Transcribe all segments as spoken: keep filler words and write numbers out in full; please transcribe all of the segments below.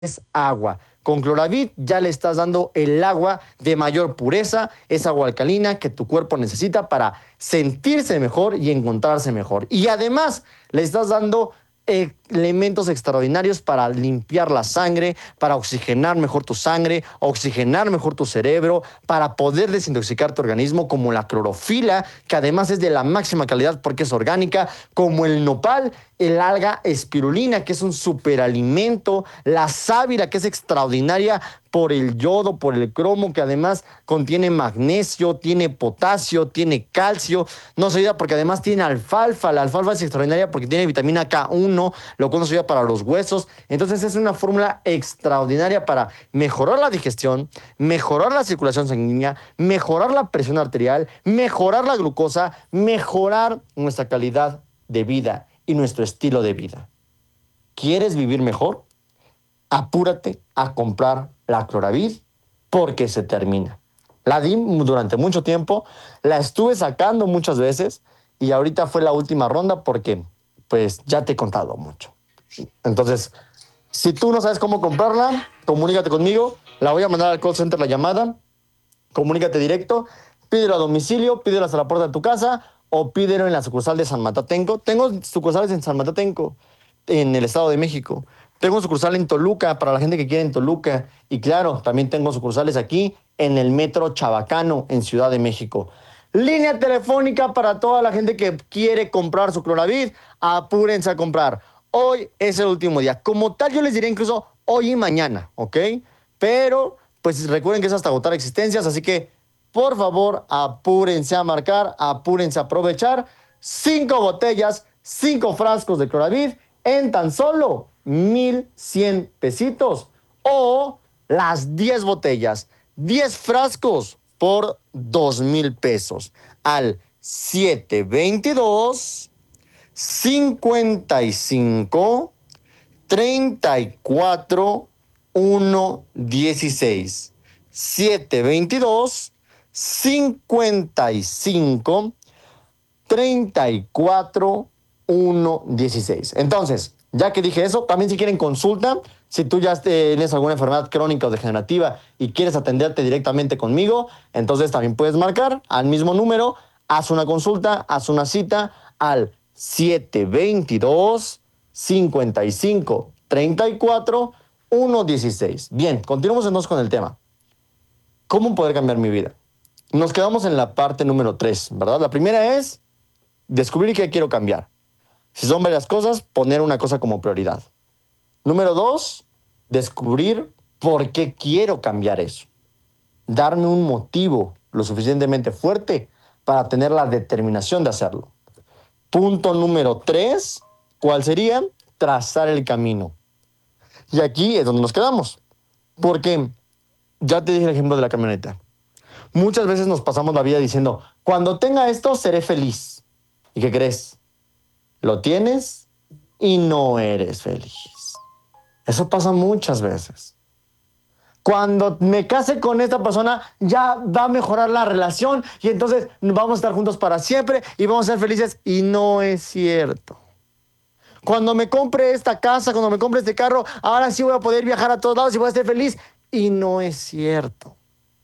es agua. Con Cloravit ya le estás dando el agua de mayor pureza, esa agua alcalina que tu cuerpo necesita para sentirse mejor y encontrarse mejor. Y además le estás dando eh, elementos extraordinarios para limpiar la sangre, para oxigenar mejor tu sangre, oxigenar mejor tu cerebro, para poder desintoxicar tu organismo, como la clorofila, que además es de la máxima calidad porque es orgánica, como el nopal, el alga espirulina, que es un superalimento, la sábila, que es extraordinaria por el yodo, por el cromo, que además contiene magnesio, tiene potasio, tiene calcio, no se olvida porque además tiene alfalfa. La alfalfa es extraordinaria porque tiene vitamina K uno, lo cual nos ayuda para los huesos. Entonces es una fórmula extraordinaria para mejorar la digestión, mejorar la circulación sanguínea, mejorar la presión arterial, mejorar la glucosa, mejorar nuestra calidad de vida y nuestro estilo de vida. ¿Quieres vivir mejor? Apúrate a comprar la Cloravit porque se termina. La di durante mucho tiempo, la estuve sacando muchas veces y ahorita fue la última ronda porque pues ya te he contado mucho. Entonces, si tú no sabes cómo comprarla, comunícate conmigo, la voy a mandar al call center la llamada, comunícate directo, pídelo a domicilio, pídelo hasta la puerta de tu casa o pídelo en la sucursal de San Matatenco. Tengo sucursales en San Matatenco, en el Estado de México. Tengo sucursal en Toluca, para la gente que quiere en Toluca. Y claro, también tengo sucursales aquí en el Metro Chabacano, en Ciudad de México. Línea telefónica para toda la gente que quiere comprar su Cloravit. Apúrense a comprar. Hoy es el último día. Como tal, yo les diré incluso hoy y mañana, ¿ok? Pero, pues recuerden que es hasta agotar existencias, así que, por favor, apúrense a marcar, apúrense a aprovechar. Cinco botellas, cinco frascos de Cloravit en tan solo mil cien pesitos. O las diez botellas, diez frascos por dos mil pesos. Al siete veintidós, cincuenta y cinco, treinta y cuatro, uno dieciséis. siete veintidós, cincuenta y cinco, treinta y cuatro, uno dieciséis. Entonces, ya que dije eso, también si quieren consulta, si tú ya tienes alguna enfermedad crónica o degenerativa y quieres atenderte directamente conmigo, entonces también puedes marcar al mismo número, haz una consulta, haz una cita al siete veintidós, cincuenta y cinco, treinta y cuatro, uno dieciséis. Bien, continuamos entonces con el tema. ¿Cómo poder cambiar mi vida? Nos quedamos en la parte número tres, ¿verdad? La primera es descubrir qué quiero cambiar. Si son varias cosas, poner una cosa como prioridad. Número dos, descubrir por qué quiero cambiar eso. Darme un motivo lo suficientemente fuerte para tener la determinación de hacerlo. Punto número tres, ¿cuál sería? Trazar el camino. Y aquí es donde nos quedamos. Porque ya te dije el ejemplo de la camioneta. Muchas veces nos pasamos la vida diciendo, cuando tenga esto seré feliz. ¿Y qué crees? Lo tienes y no eres feliz. Eso pasa muchas veces. Cuando me case con esta persona, ya va a mejorar la relación y entonces vamos a estar juntos para siempre y vamos a ser felices. Y no es cierto. Cuando me compre esta casa, cuando me compre este carro, ahora sí voy a poder viajar a todos lados y voy a ser feliz. Y no es cierto.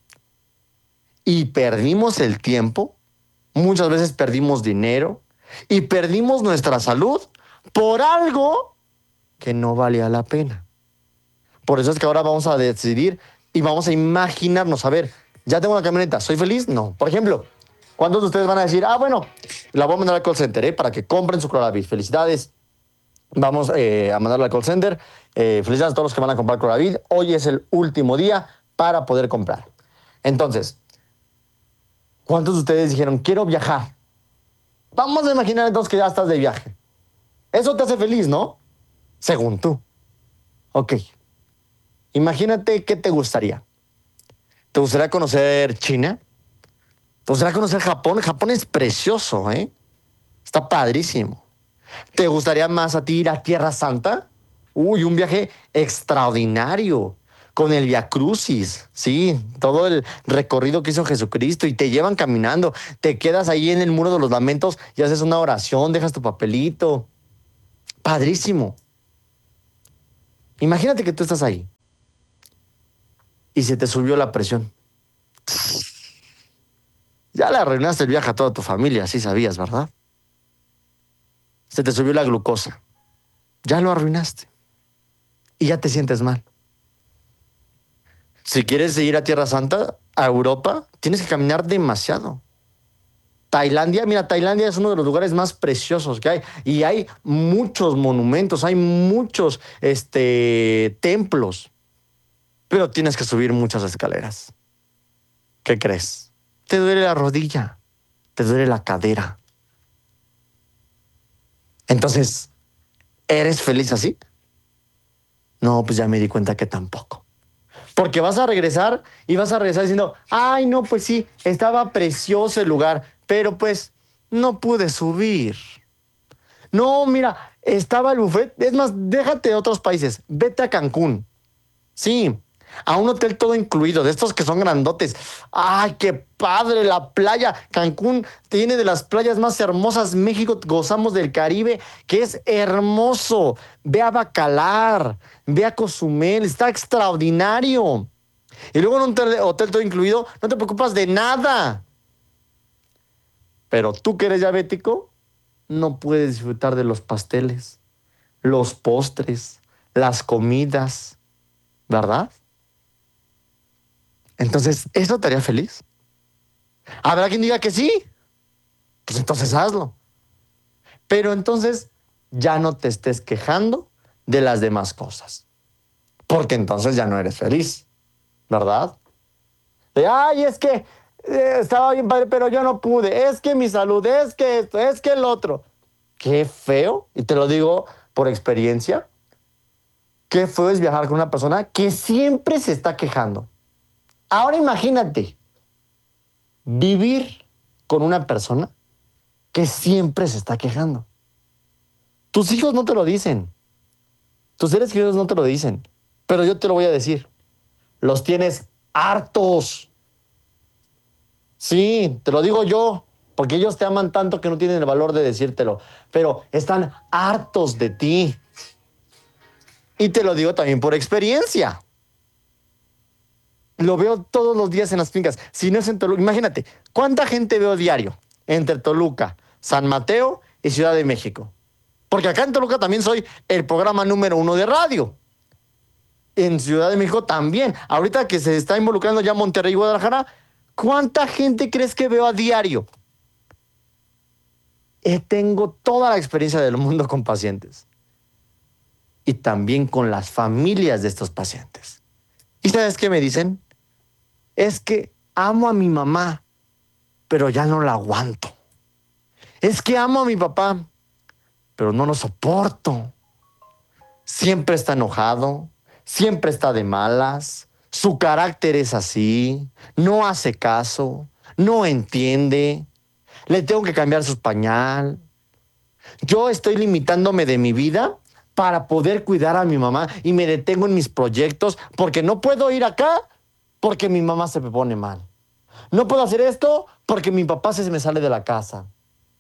Y perdimos el tiempo, muchas veces perdimos dinero y perdimos nuestra salud por algo que no valía la pena. Por eso es que ahora vamos a decidir y vamos a imaginarnos, a ver, ya tengo una camioneta, ¿soy feliz? No. Por ejemplo, ¿cuántos de ustedes van a decir, ah, bueno, la voy a mandar al call center, ¿eh? Para que compren su Cloravit? Felicidades. Vamos eh, a mandarla al call center. Eh, felicidades a todos los que van a comprar Cloravit. Hoy es el último día para poder comprar. Entonces, ¿cuántos de ustedes dijeron, quiero viajar? Vamos a imaginar entonces que ya estás de viaje. Eso te hace feliz, ¿no? Según tú. Ok. Imagínate qué te gustaría. ¿Te gustaría conocer China? ¿Te gustaría conocer Japón? Japón es precioso, ¿eh? Está padrísimo. ¿Te gustaría más a ti ir a Tierra Santa? Uy, un viaje extraordinario. Con el Via Crucis, sí, todo el recorrido que hizo Jesucristo y te llevan caminando, te quedas ahí en el Muro de los Lamentos y haces una oración, dejas tu papelito. Padrísimo. Imagínate que tú estás ahí y se te subió la presión. Ya le arruinaste el viaje a toda tu familia, así sabías, ¿verdad? Se te subió la glucosa. Ya lo arruinaste. Y ya te sientes mal. Si quieres ir a Tierra Santa, a Europa, tienes que caminar demasiado. Tailandia, mira, Tailandia es uno de los lugares más preciosos que hay. Y hay muchos monumentos, hay muchos este, templos. Pero tienes que subir muchas escaleras. ¿Qué crees? Te duele la rodilla, te duele la cadera. Entonces, ¿eres feliz así? No, pues ya me di cuenta que tampoco. Porque vas a regresar y vas a regresar diciendo, ay, no, pues sí, estaba precioso el lugar, pero pues no pude subir. No, mira, estaba el buffet. Es más, déjate de otros países, vete a Cancún. Sí, a un hotel todo incluido, de estos que son grandotes. ¡Ay, qué padre la playa! Cancún tiene de las playas más hermosas. México, gozamos del Caribe, que es hermoso. Ve a Bacalar, ve a Cozumel, está extraordinario. Y luego en un hotel, hotel todo incluido, no te preocupas de nada. Pero tú que eres diabético, no puedes disfrutar de los pasteles, los postres, las comidas, ¿verdad? Entonces, ¿eso te haría feliz? ¿Habrá quien diga que sí? Pues entonces hazlo. Pero entonces ya no te estés quejando de las demás cosas. Porque entonces ya no eres feliz, ¿verdad? De, ay, es que eh, estaba bien padre, pero yo no pude. Es que mi salud, es que esto, es que el otro. Qué feo, y te lo digo por experiencia, qué feo es viajar con una persona que siempre se está quejando. Ahora imagínate vivir con una persona que siempre se está quejando. Tus hijos no te lo dicen. Tus seres queridos no te lo dicen. Pero yo te lo voy a decir. Los tienes hartos. Sí, te lo digo yo. Porque ellos te aman tanto que no tienen el valor de decírtelo. Pero están hartos de ti. Y te lo digo también por experiencia. Lo veo todos los días en las fincas. Si no es en Toluca, imagínate, ¿cuánta gente veo diario entre Toluca, San Mateo y Ciudad de México? Porque acá en Toluca también soy el programa número uno de radio. En Ciudad de México también. Ahorita que se está involucrando ya Monterrey y Guadalajara, ¿cuánta gente crees que veo a diario? Eh, tengo toda la experiencia del mundo con pacientes. Y también con las familias de estos pacientes. ¿Y sabes qué me dicen? Es que amo a mi mamá, pero ya no la aguanto. Es que amo a mi papá, pero no lo soporto. Siempre está enojado, siempre está de malas, su carácter es así, no hace caso, no entiende, le tengo que cambiar su pañal. Yo estoy limitándome de mi vida para poder cuidar a mi mamá y me detengo en mis proyectos porque no puedo ir acá porque mi mamá se me pone mal. No puedo hacer esto porque mi papá se me sale de la casa.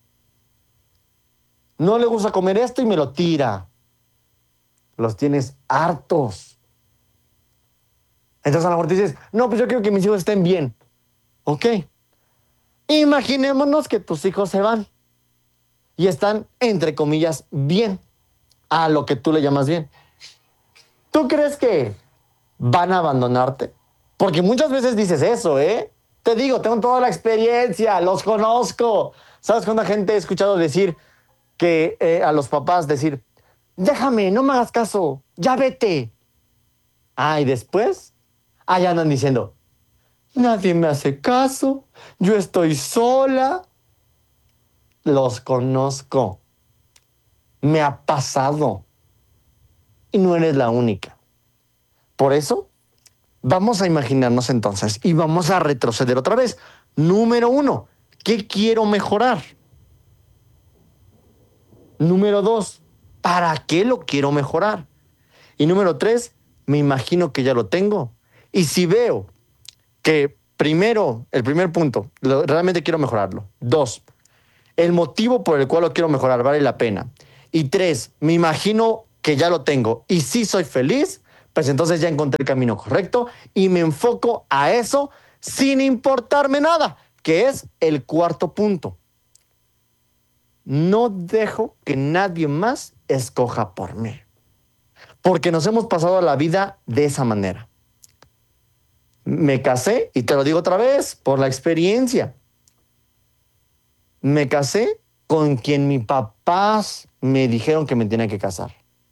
No le gusta comer esto y me lo tira. Los tienes hartos. Entonces a lo mejor dices, no, pues yo quiero que mis hijos estén bien. Ok. Imaginémonos que tus hijos se van y están, entre comillas, bien a lo que tú le llamas bien. ¿Tú crees que van a abandonarte? Porque muchas veces dices eso, ¿eh? Te digo, tengo toda la experiencia, los conozco. ¿Sabes cuánta gente he escuchado decir que eh, a los papás decir, déjame, no me hagas caso, ya vete? Ah, y después, allá andan diciendo, nadie me hace caso, yo estoy sola. Los conozco. Me ha pasado. Y no eres la única. Por eso, vamos a imaginarnos entonces y vamos a retroceder otra vez. Número uno, ¿qué quiero mejorar? Número dos, ¿para qué lo quiero mejorar? Y número tres, me imagino que ya lo tengo. Y si veo que primero, el primer punto, lo, realmente quiero mejorarlo. Dos, el motivo por el cual lo quiero mejorar vale la pena. Y tres, me imagino que ya lo tengo y sí soy feliz, pues entonces ya encontré el camino correcto y me enfoco a eso sin importarme nada, que es el cuarto punto. No dejo que nadie más escoja por mí, porque nos hemos pasado la vida de esa manera. Me casé, y te lo digo otra vez, por la experiencia. Me casé con quien mis papás me dijeron que me tenía que casar.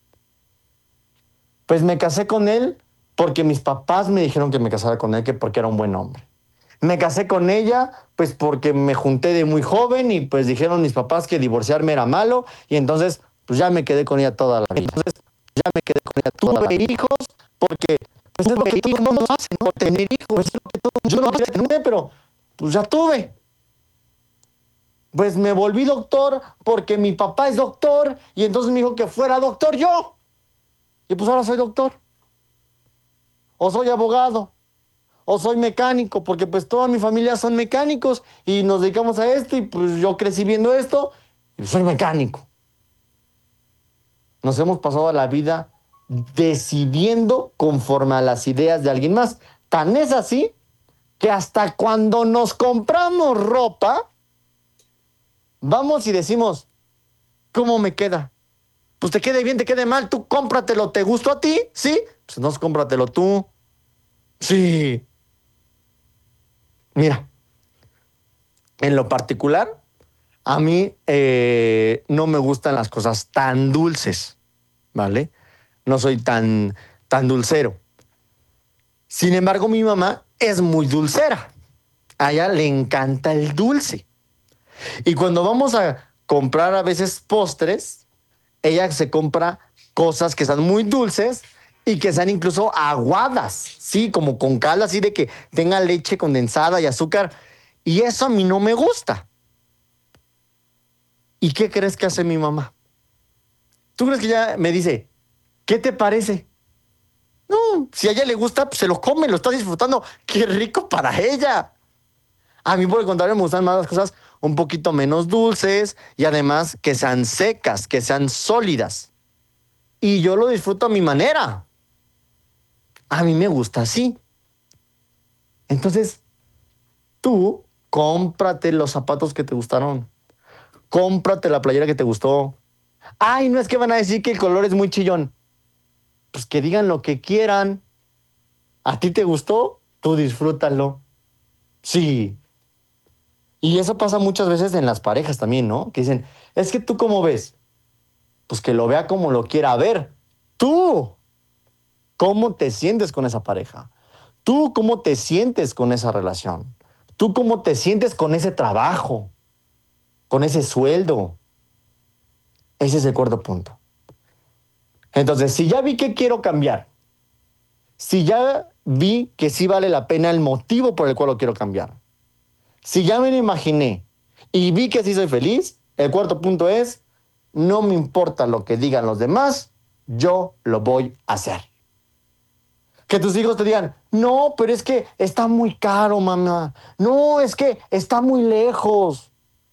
Pues me casé con él porque mis papás me dijeron que me casara con él, que porque era un buen hombre. Me casé con ella, pues porque me junté de muy joven y pues dijeron mis papás que divorciarme era malo y entonces pues ya me quedé con ella toda la vida. Entonces ya me quedé con ella toda la vida. Tuve hijos porque pues es lo que todo el mundo hace, ¿no? Tener hijos, pues es lo que todo el mundo Yo no quería tener, pero pues ya tuve. Pues me volví doctor porque mi papá es doctor y entonces me dijo que fuera doctor yo. Y pues ahora soy doctor. O soy abogado. O soy mecánico, porque pues toda mi familia son mecánicos y nos dedicamos a esto y pues yo crecí viendo esto y soy mecánico. Nos hemos pasado la vida decidiendo conforme a las ideas de alguien más. Tan es así que hasta cuando nos compramos ropa, vamos y decimos, ¿cómo me queda? Pues te quede bien, te quede mal, tú cómpratelo, ¿te gustó a ti? ¿Sí? Pues no, cómpratelo tú. Sí. Mira, en lo particular, a mí eh, no me gustan las cosas tan dulces, ¿vale? No soy tan, tan dulcero. Sin embargo, mi mamá es muy dulcera. A ella le encanta el dulce. Y cuando vamos a comprar a veces postres, ella se compra cosas que sean muy dulces y que sean incluso aguadas, ¿sí? Como con cal, así de que tenga leche condensada y azúcar. Y eso a mí no me gusta. ¿Y qué crees que hace mi mamá? ¿Tú crees que ella me dice, ¿qué te parece? No, si a ella le gusta, pues se lo come, lo está disfrutando. ¡Qué rico para ella! A mí, por el contrario, me gustan más las cosas un poquito menos dulces y además que sean secas, que sean sólidas. Y yo lo disfruto a mi manera. A mí me gusta así. Entonces, tú cómprate los zapatos que te gustaron. Cómprate la playera que te gustó. Ay, no es que van a decir que el color es muy chillón. Pues que digan lo que quieran. ¿A ti te gustó? Tú disfrútalo. Sí. Y eso pasa muchas veces en las parejas también, ¿no? Que dicen, es que tú cómo ves. Pues que lo vea como lo quiera ver. Tú, ¿cómo te sientes con esa pareja? Tú, ¿cómo te sientes con esa relación? Tú, ¿cómo te sientes con ese trabajo? Con ese sueldo. Ese es el cuarto punto. Entonces, si ya vi que quiero cambiar, si ya vi que sí vale la pena el motivo por el cual lo quiero cambiar, si ya me lo imaginé y vi que sí soy feliz, el cuarto punto es, no me importa lo que digan los demás, yo lo voy a hacer. Que tus hijos te digan, no, pero es que está muy caro, mamá. No, es que está muy lejos.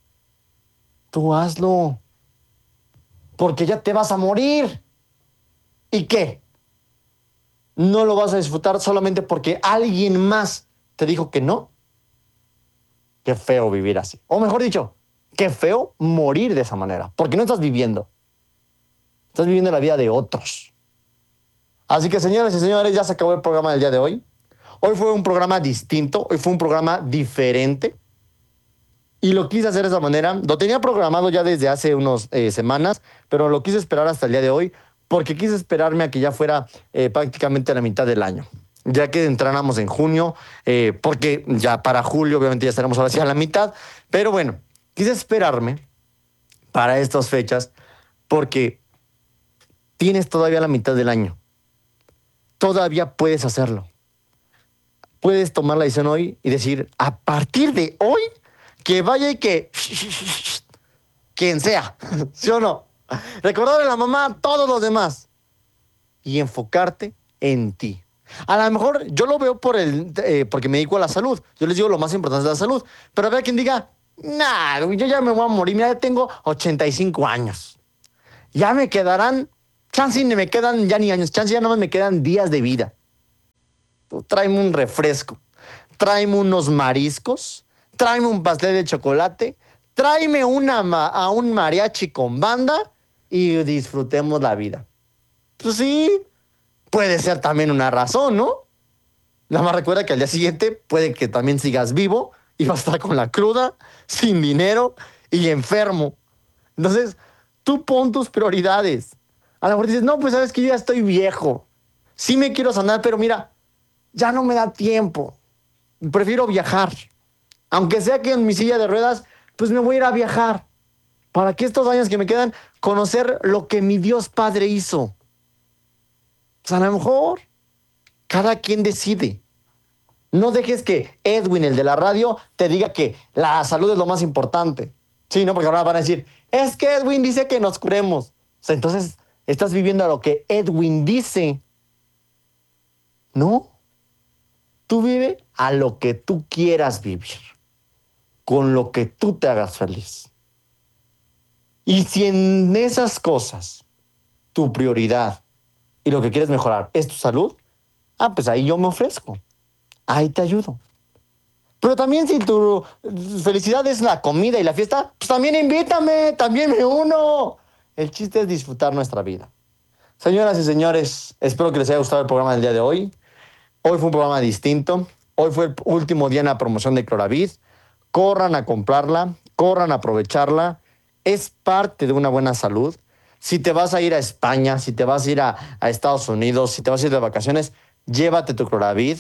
Tú hazlo. Porque ya te vas a morir. ¿Y qué? ¿No lo vas a disfrutar solamente porque alguien más te dijo que no? Qué feo vivir así. O mejor dicho, qué feo morir de esa manera. Porque no estás viviendo. Estás viviendo la vida de otros. Así que, señoras y señores, ya se acabó el programa del día de hoy. Hoy fue un programa distinto. Hoy fue un programa diferente. Y lo quise hacer de esa manera. Lo tenía programado ya desde hace unas eh, semanas, pero lo quise esperar hasta el día de hoy porque quise esperarme a que ya fuera eh, prácticamente la mitad del año. Ya que entráramos en junio, eh, porque ya para julio obviamente ya estaremos ahora sí a la mitad. Pero bueno, quise esperarme para estas fechas porque tienes todavía la mitad del año. Todavía puedes hacerlo. Puedes tomar la decisión hoy y decir, a partir de hoy, que vaya y que... quien sea, ¿sí o no? Recordarle a la mamá a todos los demás. Y enfocarte en ti. A lo mejor yo lo veo por el, eh, porque me dedico a la salud. Yo les digo lo más importante es la salud. Pero habrá quien diga, nah, yo ya me voy a morir. Mira, ya tengo ochenta y cinco años. Ya me quedarán chance ni me quedan ya ni años, chance ya nada más me quedan días de vida. Tú, tráeme un refresco, tráeme unos mariscos, tráeme un pastel de chocolate, tráeme una, a un mariachi con banda y disfrutemos la vida. Pues sí, puede ser también una razón, ¿no? Nada más recuerda que al día siguiente puede que también sigas vivo y vas a estar con la cruda, sin dinero y enfermo. Entonces, tú pon tus prioridades. A lo mejor dices, no, pues sabes que yo ya estoy viejo. Sí me quiero sanar, pero mira, ya no me da tiempo. Prefiero viajar. Aunque sea que en mi silla de ruedas, pues me voy a ir a viajar. Para que estos años que me quedan, conocer lo que mi Dios Padre hizo. Pues a lo mejor, cada quien decide. No dejes que Edwin, el de la radio, te diga que la salud es lo más importante. Sí, no, porque ahora van a decir, es que Edwin dice que nos curemos. O sea, entonces, estás viviendo a lo que Edwin dice. No. Tú vive a lo que tú quieras vivir. Con lo que tú te hagas feliz. Y si en esas cosas, tu prioridad y lo que quieres mejorar es tu salud, ah, pues ahí yo me ofrezco. Ahí te ayudo. Pero también si tu felicidad es la comida y la fiesta, pues también invítame, también me uno. El chiste es disfrutar nuestra vida. Señoras y señores, espero que les haya gustado el programa del día de hoy. Hoy fue un programa distinto. Hoy fue el último día en la promoción de Cloravid. Corran a comprarla, corran a aprovecharla. Es parte de una buena salud. Si te vas a ir a España, si te vas a ir a, a Estados Unidos, si te vas a ir de vacaciones, llévate tu Cloravid.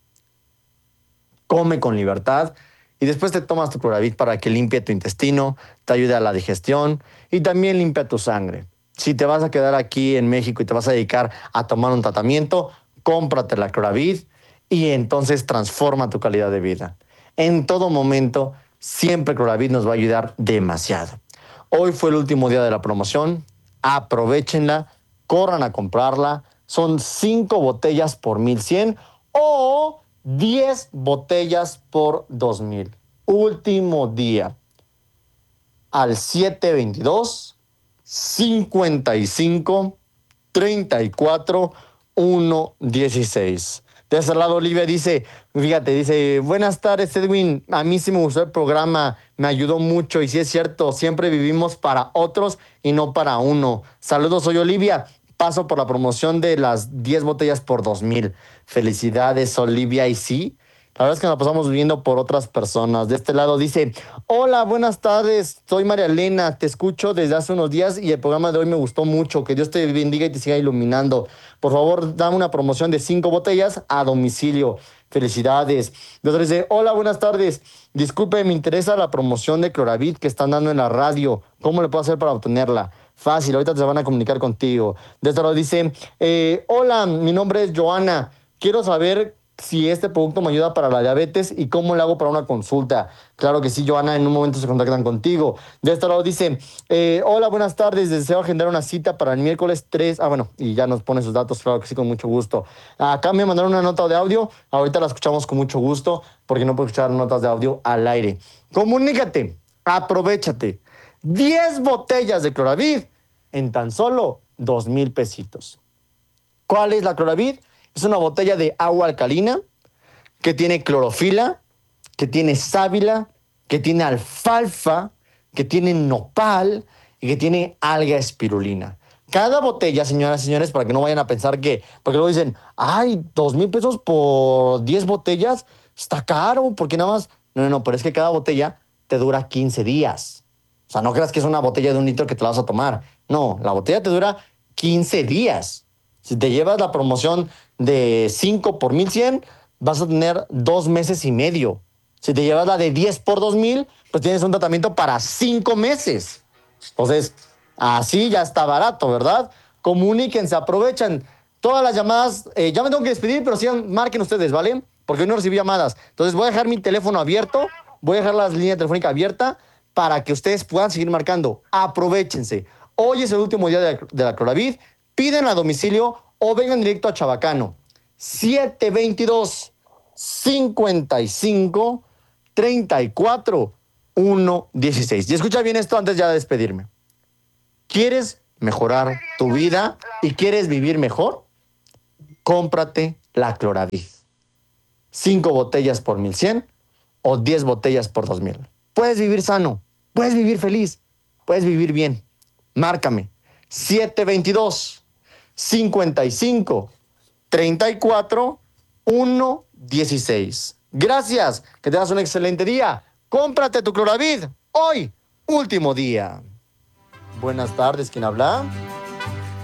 Come con libertad y después te tomas tu Cloravid para que limpie tu intestino, te ayude a la digestión y también limpia tu sangre. Si te vas a quedar aquí en México y te vas a dedicar a tomar un tratamiento, cómprate la Cloravid y entonces transforma tu calidad de vida. En todo momento, siempre Cloravid nos va a ayudar demasiado. Hoy fue el último día de la promoción, aprovéchenla, corran a comprarla. Son cinco botellas por mil cien o diez botellas por dos mil. Último día. Al siete veintidós, cincuenta y cinco, treinta y cuatro, uno dieciséis. De ese lado, Olivia dice, fíjate, dice, buenas tardes, Edwin. A mí sí me gustó el programa, me ayudó mucho y sí es cierto, siempre vivimos para otros y no para uno. Saludos, soy Olivia. Paso por la promoción de las diez botellas por dos mil. Felicidades, Olivia. Y sí, la verdad es que nos pasamos viviendo por otras personas. De este lado dice, hola, buenas tardes, soy María Elena, te escucho desde hace unos días y el programa de hoy me gustó mucho. Que Dios te bendiga y te siga iluminando. Por favor, dame una promoción de cinco botellas a domicilio. Felicidades. De otro dice, hola, buenas tardes. Disculpe, me interesa la promoción de Cloravid que están dando en la radio. ¿Cómo le puedo hacer para obtenerla? Fácil, ahorita se van a comunicar contigo. De este lado dice, eh, hola, mi nombre es Joana. Quiero saber si este producto me ayuda para la diabetes y cómo le hago para una consulta. Claro que sí, Joana, en un momento se contactan contigo. De este lado dice, eh, hola, buenas tardes, deseo agendar una cita para el miércoles tres. Ah, bueno, y ya nos pone sus datos, claro que sí, con mucho gusto. Acá me mandaron una nota de audio, ahorita la escuchamos con mucho gusto, porque no puedo escuchar notas de audio al aire. Comunícate, aprovéchate. diez botellas de Cloravid en tan solo dos mil pesitos. ¿Cuál es la Cloravid? Es una botella de agua alcalina que tiene clorofila, que tiene sábila, que tiene alfalfa, que tiene nopal y que tiene alga espirulina. Cada botella, señoras y señores, para que no vayan a pensar que, porque luego dicen, ay, dos mil pesos por diez botellas, está caro, porque nada más, no, no, no, pero es que cada botella te dura quince días. O sea, no creas que es una botella de un litro que te la vas a tomar. No, la botella te dura quince días. Si te llevas la promoción de cinco por mil cien, vas a tener dos meses y medio. Si te llevas la de diez por dos mil, pues tienes un tratamiento para cinco meses. Entonces, así ya está barato, ¿verdad? Comuníquense, aprovechan todas las llamadas. Eh, ya me tengo que despedir, pero sigan, marquen ustedes, ¿vale? Porque hoy no recibí llamadas. Entonces voy a dejar mi teléfono abierto, voy a dejar las líneas telefónicas abiertas para que ustedes puedan seguir marcando. Aprovechense. Hoy es el último día de la, de la Cloravid. Piden a domicilio o vengan directo a Chabacano. siete veintidós, cincuenta y cinco, treinta y cuatro, uno dieciséis. Y escucha bien esto antes ya de despedirme. ¿Quieres mejorar tu vida y quieres vivir mejor, cómprate la Cloravid. Cinco botellas por mil cien o diez botellas por dos mil. Puedes vivir sano, puedes vivir feliz, puedes vivir bien. Márcame siete veintidós, cincuenta y cinco, treinta y cuatro, uno dieciséis. Gracias, que tengas un excelente día. Cómprate tu Cloravid hoy, último día. Buenas tardes, ¿quién habla?